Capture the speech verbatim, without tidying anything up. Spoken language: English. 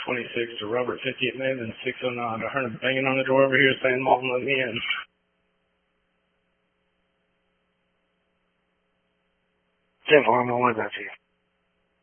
twenty-six to Robert fifty-eight Maven and six oh nine. I heard him banging on the door over here saying, Mom, let me in. ten four, I'm on with that to you.